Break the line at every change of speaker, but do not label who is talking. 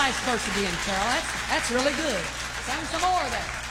nice verse again, Carol. That's really good. Sing some more of that.